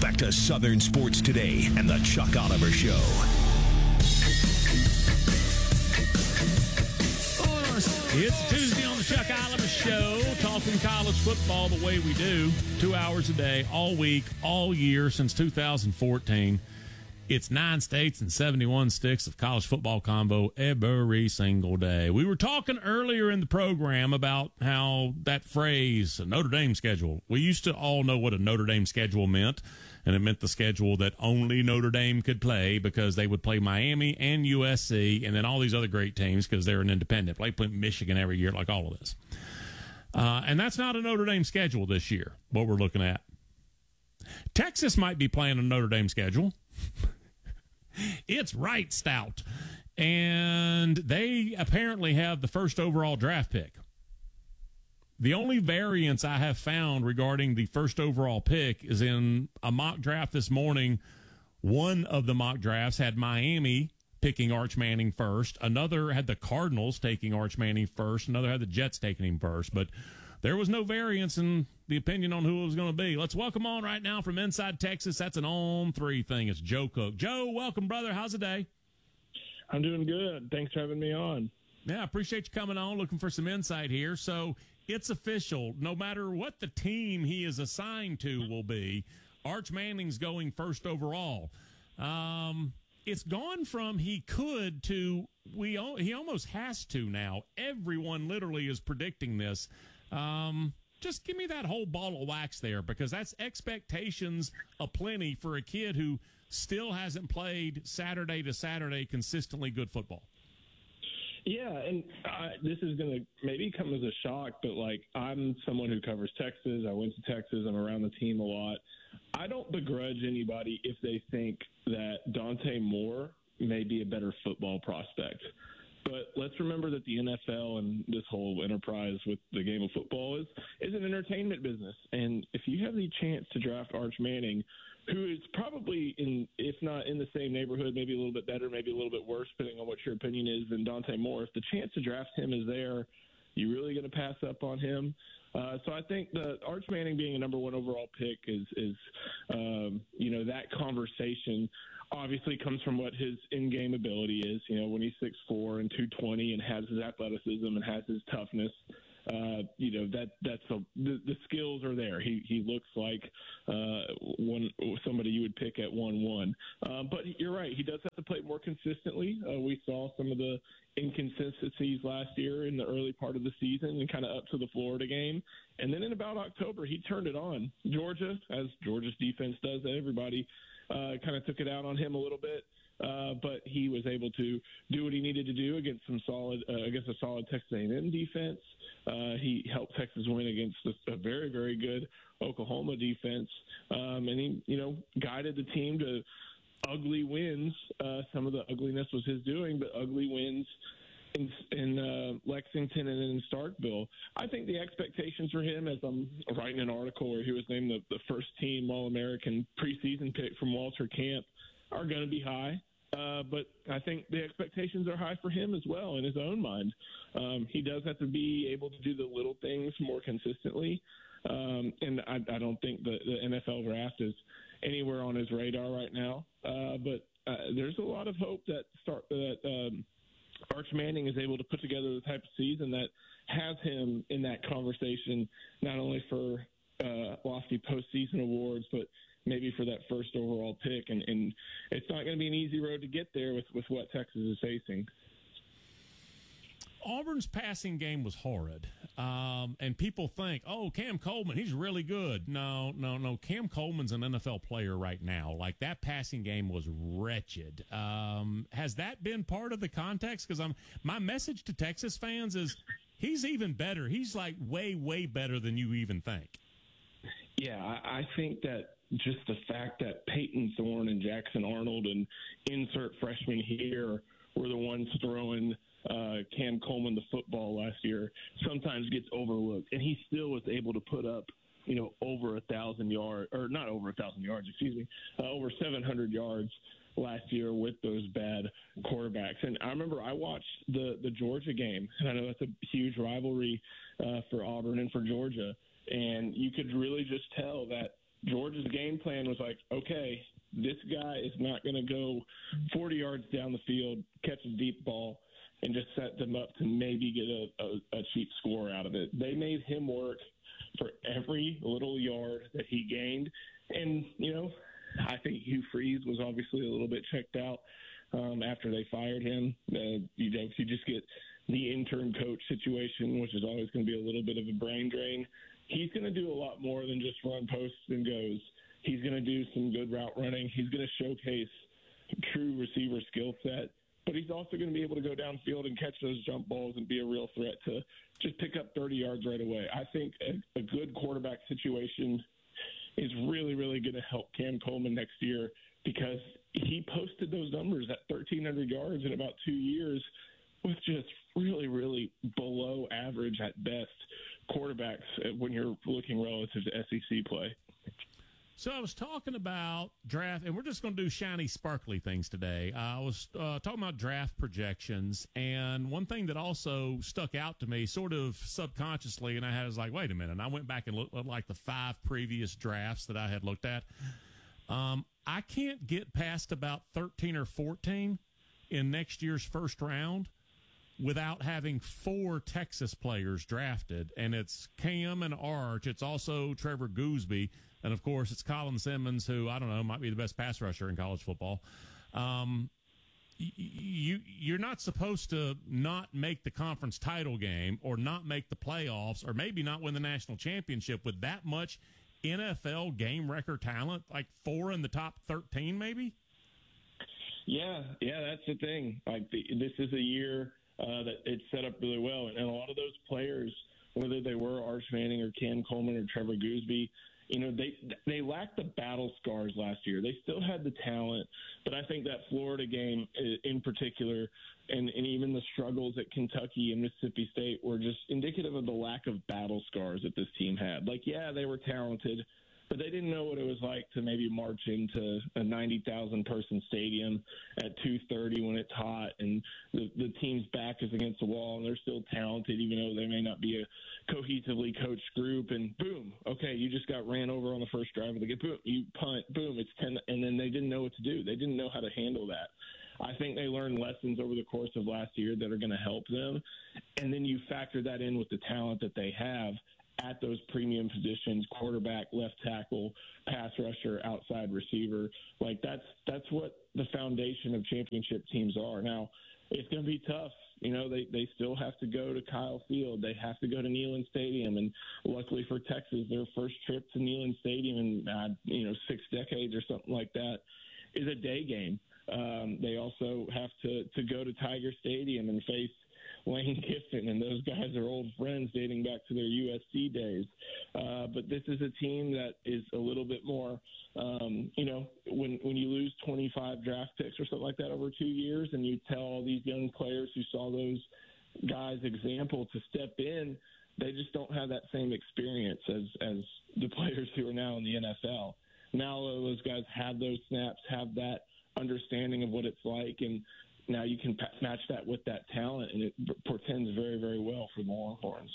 Back to Southern Sports Today and the Chuck Oliver Show. It's Tuesday on the Chuck Oliver Show, talking college football the way we do, 2 hours a day, all week, all year, since 2014. It's 9 states and 71 sticks of college football combo every single day. We were talking earlier in the program about how that phrase, a Notre Dame schedule, we used to all know what a Notre Dame schedule meant, and it meant the schedule that only Notre Dame could play because they would play Miami and USC and then all these other great teams because they're an independent. Play Michigan every year, like all of this. And that's not a Notre Dame schedule this year, what we're looking at. Texas might be playing a Notre Dame schedule. It's right stout. And they apparently have the first overall draft pick. The only variance I have found regarding the first overall pick is in a mock draft this morning. One of the mock drafts had Miami picking Arch Manning first. Another had the Cardinals taking Arch Manning first. Another had the Jets taking him first. But there was no variance in the opinion on who it was going to be. Let's welcome on right now from inside Texas. That's an on-3 thing. It's Joe Cook. Joe, welcome, brother. How's the day? I'm doing good. Thanks for having me on. Yeah, I appreciate you coming on, looking for some insight here. So it's official. No matter what the team he is assigned to will be, Arch Manning's going first overall. It's gone from he could to he almost has to now. Everyone literally is predicting this. Just give me that whole ball of wax there, because that's expectations aplenty for a kid who still hasn't played Saturday to Saturday consistently good football. Yeah, and this is going to maybe come as a shock, but, I'm someone who covers Texas. I went to Texas. I'm around the team a lot. I don't begrudge anybody if they think that Dante Moore may be a better football prospect. But let's remember that the NFL and this whole enterprise with the game of football is an entertainment business. And if you have the chance to draft Arch Manning, who is probably, if not in the same neighborhood, maybe a little bit better, maybe a little bit worse, depending on what your opinion is, than Dante Moore, if the chance to draft him is there, you really going to pass up on him? So I think the Arch Manning being a number one overall pick is that conversation obviously comes from what his in-game ability is. When he's 6'4" and 220 and has his athleticism and has his toughness, the skills are there. He looks like somebody you would pick at 1-1. But you're right. He does have to play more consistently. We saw some of the inconsistencies last year in the early part of the season and kind of up to the Florida game. And then in about October, he turned it on. Georgia, as Georgia's defense does to everybody, kind of took it out on him a little bit. But he was able to do what he needed to do against a solid Texas A&M defense. He helped Texas win against a very, very good Oklahoma defense. And he, guided the team to ugly wins. Some of the ugliness was his doing, but ugly wins in Lexington and in Starkville. I think the expectations for him, as I'm writing an article where he was named the first team All-American preseason pick from Walter Camp, are going to be high. But I think the expectations are high for him as well in his own mind. He does have to be able to do the little things more consistently. And I don't think the NFL draft is anywhere on his radar right now. But there's a lot of hope that Arch Manning is able to put together the type of season that has him in that conversation, not only for lofty postseason awards, but maybe for that first overall pick. And it's not going to be an easy road to get there with what Texas is facing. Auburn's passing game was horrid. And people think, Cam Coleman, he's really good. No. Cam Coleman's an NFL player right now. That passing game was wretched. Has that been part of the context? Because my message to Texas fans is he's even better. He's way, way better than you even think. Yeah, I think that just the fact that Peyton Thorne and Jackson Arnold and insert freshmen here were the ones throwing Cam Coleman the football last year sometimes gets overlooked. And he still was able to put up, over 1,000 yards, or not over 1,000 yards, over 700 yards last year with those bad quarterbacks. And I remember I watched the Georgia game, and I know that's a huge rivalry for Auburn and for Georgia. And you could really just tell that Georgia's game plan was like, okay, this guy is not going to go 40 yards down the field, catch a deep ball, and just set them up to maybe get a cheap score out of it. They made him work for every little yard that he gained. And, I think Hugh Freeze was obviously a little bit checked out after they fired him. If you just get the interim coach situation, which is always going to be a little bit of a brain drain, he's going to do a lot more than just run posts and goes. He's going to do some good route running. He's going to showcase true receiver skill set, but he's also going to be able to go downfield and catch those jump balls and be a real threat to just pick up 30 yards right away. I think a good quarterback situation is really, really going to help Cam Coleman next year, because he posted those numbers at 1,300 yards in about 2 years with just really, really below average at best quarterbacks when you're looking relative to SEC play. So I was talking about draft, and we're just going to do shiny, sparkly things today. I was talking about draft projections, and one thing that also stuck out to me sort of subconsciously, and I was like, wait a minute. And I went back and looked at like the 5 previous drafts that I had looked at. I can't get past about 13 or 14 in next year's first round without having 4 Texas players drafted, and it's Cam and Arch. It's also Trevor Gooseby. And, of course, it's Colin Simmons, who, I don't know, might be the best pass rusher in college football. You're not supposed to not make the conference title game or not make the playoffs or maybe not win the national championship with that much NFL game record talent, like 4 in the top 13 maybe? Yeah, that's the thing. Like this is a year that it's set up really well. And a lot of those players, whether they were Arch Manning or Cam Coleman or Trevor Gooseby, they lacked the battle scars last year. They still had the talent, but I think that Florida game in particular and even the struggles at Kentucky and Mississippi State were just indicative of the lack of battle scars that this team had. Like, yeah, they were talented, but they didn't know what it was like to maybe march into a 90,000-person stadium at 2:30 when it's hot and the team's back is against the wall and they're still talented even though they may not be a cohesively coached group. And boom, okay, you just got ran over on the first drive of the game. Boom, you punt, boom, it's 10, and then they didn't know what to do. They didn't know how to handle that. I think they learned lessons over the course of last year that are going to help them. And then you factor that in with the talent that they have at those premium positions, quarterback, left tackle, pass rusher, outside receiver. Like that's what the foundation of championship teams are. Now, it's going to be tough. They still have to go to Kyle Field. They have to go to Neyland Stadium. And luckily for Texas, their first trip to Neyland Stadium in, 6 decades or something like that is a day game. They also have to go to Tiger Stadium and face Lane Kiffin, and those guys are old friends dating back to their USC days. But this is a team that is a little bit more, when you lose 25 draft picks or something like that over 2 years and you tell all these young players who saw those guys' example to step in, they just don't have that same experience as the players who are now in the NFL. Now those guys have those snaps, have that understanding of what it's like, and now you can match that with that talent, and it portends very, very well for the Longhorns.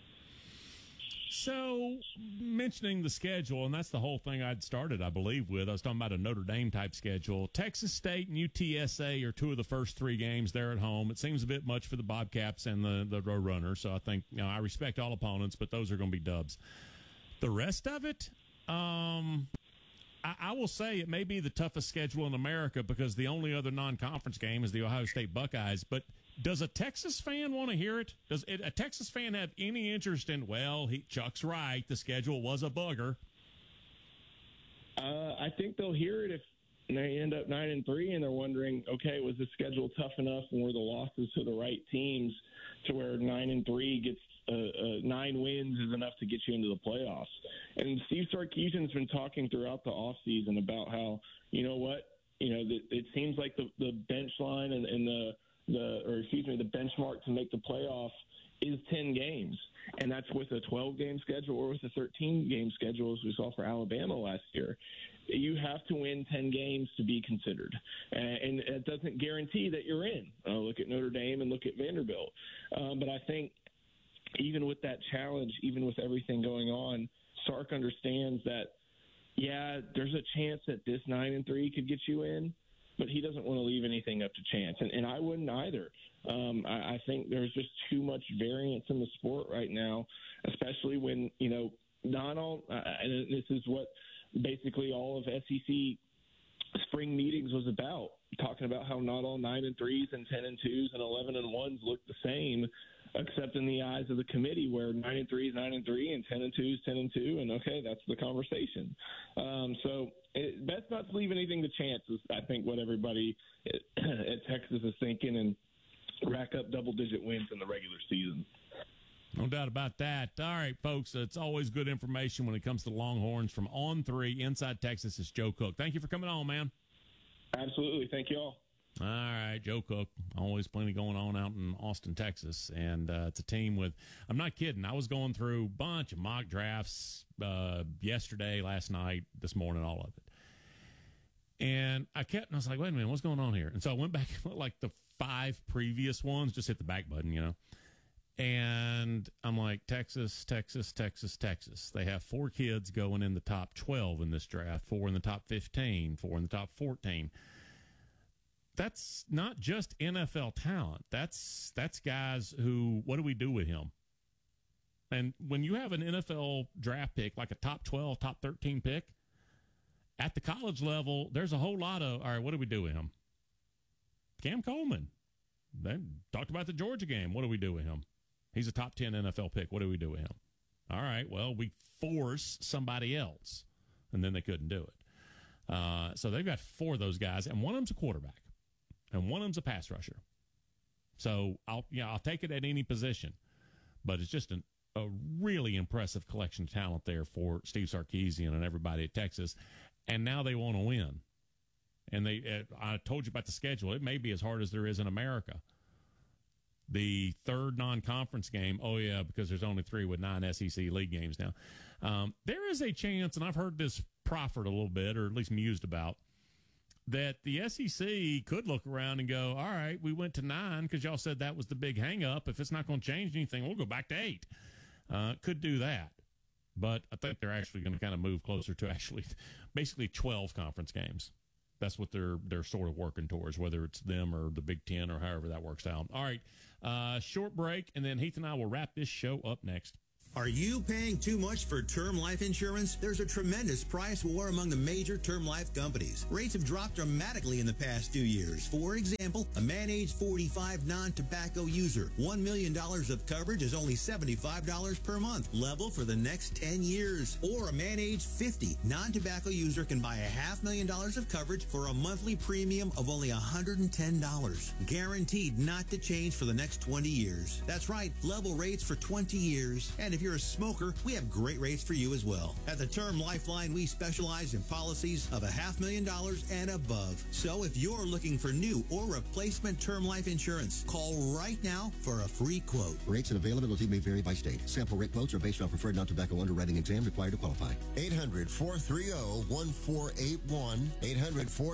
So, mentioning the schedule, and that's the whole thing I'd started, I believe, with. I was talking about a Notre Dame-type schedule. Texas State and UTSA are 2 of the first 3 games there at home. It seems a bit much for the Bobcats and the Roadrunners, so I think, I respect all opponents, but those are going to be dubs. The rest of it, I will say it may be the toughest schedule in America because the only other non-conference game is the Ohio State Buckeyes. But does a Texas fan want to hear it? Does a Texas fan have any interest in, Chuck's right, the schedule was a bugger? I think they'll hear it if they end up 9-3 and they're wondering, okay, was the schedule tough enough and were the losses to the right teams to where 9-3 gets 9 wins is enough to get you into the playoffs. And Steve Sarkisian's been talking throughout the offseason about how, it seems like the bench line and the benchmark to make the playoffs is 10 games. And that's with a 12-game schedule or with a 13-game schedule, as we saw for Alabama last year. You have to win 10 games to be considered. And it doesn't guarantee that you're in. Look at Notre Dame and look at Vanderbilt. But I think even with that challenge, even with everything going on, Sark understands that, yeah, there's a chance that this 9-3 could get you in, but he doesn't want to leave anything up to chance, and I wouldn't either. I think there's just too much variance in the sport right now, especially when, not all and this is what basically all of SEC spring meetings was about, talking about how not all 9-3s and 10-2s and 11-1s look the same, except in the eyes of the committee, where 9-3 is 9-3 and 10-2 is 10-2, and okay, that's the conversation. So best not to leave anything to chance is, I think, what everybody at Texas is thinking, and rack up double-digit wins in the regular season. No doubt about that. All right, folks, it's always good information when it comes to the Longhorns. From On3 inside Texas, it's Joe Cook. Thank you for coming on, man. Absolutely. Thank you all. All right, Joe Cook. Always plenty going on out in Austin, Texas. And it's a team with, I'm not kidding, I was going through a bunch of mock drafts yesterday, last night, this morning, all of it. And I was like, wait a minute, what's going on here? And so I went back and looked like the 5 previous ones, just hit the back button, And I'm like, Texas. They have 4 kids going in the top 12 in this draft, 4 in the top 15, 4 in the top 14. That's not just NFL talent. That's guys who, what do we do with him? And when you have an NFL draft pick, like a top 12, top 13 pick, at the college level, there's a whole lot of, all right, what do we do with him? Cam Coleman. Then talked about the Georgia game. What do we do with him? He's a top 10 NFL pick. What do we do with him? All right, well, we force somebody else. And then they couldn't do it. So they've got 4 of those guys, and one of them's a quarterback, and one of them's a pass rusher. So I'll take it at any position. But it's just a really impressive collection of talent there for Steve Sarkisian and everybody at Texas. And now they want to win. And I told you about the schedule. It may be as hard as there is in America. The third non-conference game, oh, yeah, because there's only 3 with 9 SEC league games now. There is a chance, and I've heard this proffered a little bit, or at least mused about, that the SEC could look around and go, all right, we went to 9 because y'all said that was the big hang-up. If it's not going to change anything, we'll go back to 8. Could do that. But I think they're actually going to kind of move closer to actually basically 12 conference games. That's what they're sort of working towards, whether it's them or the Big Ten or however that works out. All right, short break, and then Heath and I will wrap this show up next. Are you paying too much for term life insurance? There's a tremendous price war among the major term life companies. Rates have dropped dramatically in the past 2 years. For example, a man age 45 non-tobacco user, $1 million of coverage is only $75 per month, level for the next 10 years. Or a man age 50 non-tobacco user can buy $500,000 of coverage for a monthly premium of only $110, guaranteed not to change for the next 20 years. That's right, level rates for 20 years. And if you're a smoker, we have great rates for you as well. At the Term Lifeline, we specialize in policies of $500,000 and above. So if you're looking for new or replacement term life insurance, call right now for a free quote. Rates and availability may vary by state. Sample rate quotes are based on preferred non-tobacco underwriting exam required to qualify. 800-430-1481. 800-430-1481.